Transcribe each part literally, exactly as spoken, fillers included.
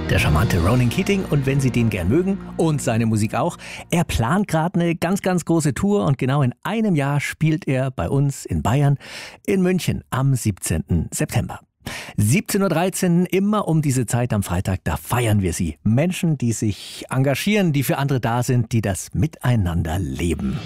Der charmante Ronan Keating, und wenn Sie den gern mögen und seine Musik auch, er plant gerade eine ganz, ganz große Tour und genau in einem Jahr spielt er bei uns in Bayern in München am siebzehnten September. siebzehn Uhr dreizehn, immer um diese Zeit am Freitag, da feiern wir Sie. Menschen, die sich engagieren, die für andere da sind, die das Miteinander leben.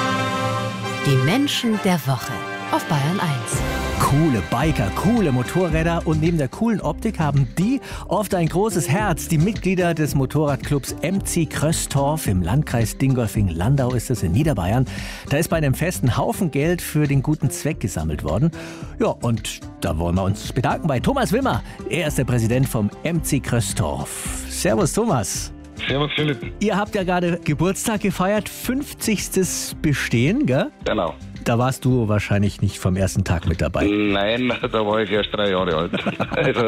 Die Menschen der Woche auf Bayern eins. Coole Biker, coole Motorräder und neben der coolen Optik haben die oft ein großes Herz. Die Mitglieder des Motorradclubs M C Kröstorf im Landkreis Dingolfing-Landau ist es in Niederbayern. Da ist bei einem Fest ein Haufen Geld für den guten Zweck gesammelt worden. Ja, und da wollen wir uns bedanken bei Thomas Wimmer. Er ist der Präsident vom M C Kröstorf. Servus Thomas. Servus Philipp. Ihr habt ja gerade Geburtstag gefeiert, fünfzigstes Bestehen, gell? Genau. Da warst du wahrscheinlich nicht vom ersten Tag mit dabei. Nein, da war ich erst drei Jahre alt. Also,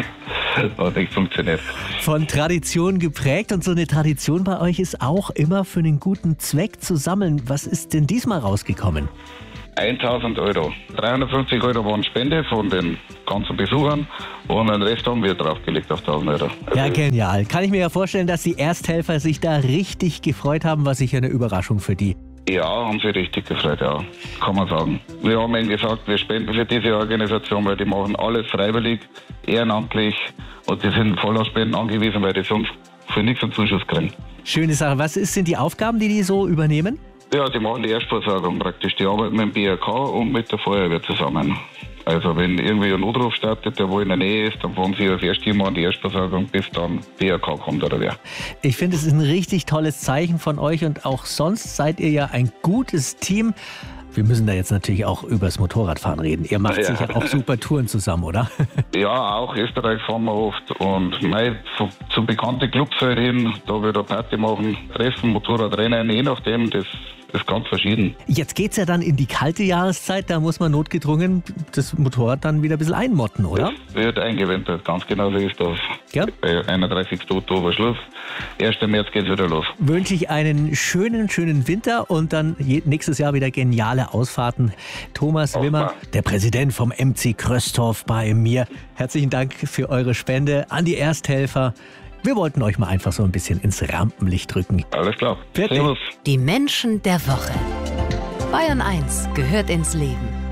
das hat nicht funktioniert. Von Tradition geprägt, und so eine Tradition bei euch ist auch immer für einen guten Zweck zu sammeln. Was ist denn diesmal rausgekommen? tausend Euro. dreihundertfünfzig Euro waren Spende von den ganzen Besuchern und den Rest haben wir draufgelegt auf tausend Euro. Also ja, genial. Kann ich mir ja vorstellen, dass die Ersthelfer sich da richtig gefreut haben. War sicher eine Überraschung für die. Ja, haben sie richtig gefreut, ja, kann man sagen. Wir haben ihnen gesagt, wir spenden für diese Organisation, weil die machen alles freiwillig, ehrenamtlich und die sind voll auf Spenden angewiesen, weil die sonst für nichts einen Zuschuss kriegen. Schöne Sache. Was sind die Aufgaben, die die so übernehmen? Ja, die machen die Erstversorgung praktisch. Die arbeiten mit dem B R K und mit der Feuerwehr zusammen. Also wenn irgendwie ein Notruf startet, der wo in der Nähe ist, dann fahren sie als erstes mal an die Erstversorgung, bis dann B R K kommt oder wer. Ich finde, es ist ein richtig tolles Zeichen von euch, und auch sonst seid ihr ja ein gutes Team. Wir müssen da jetzt natürlich auch übers Motorradfahren reden. Ihr macht ja sicher auch super Touren zusammen, oder? Ja, auch Österreich fahren wir oft. Und nein, zu, zu bekannten Clubs halt hin, da wird eine Party machen, Treffen, Motorradrennen, je nachdem, das ist ganz verschieden. Jetzt geht's ja dann in die kalte Jahreszeit, da muss man notgedrungen das Motorrad dann wieder ein bisschen einmotten, oder? Das wird eingewindet, ganz genau so ist das. Ja. Bei einunddreißigsten Oktober Schluss, ersten März geht's wieder los. Wünsche ich einen schönen, schönen Winter und dann nächstes Jahr wieder geniale Ausfahrten. Thomas Wimmer, der Präsident vom M C Kröstorf, bei mir. Herzlichen Dank für eure Spende an die Ersthelfer. Wir wollten euch mal einfach so ein bisschen ins Rampenlicht drücken. Alles klar. Servus. Die Menschen der Woche. Bayern eins gehört ins Leben.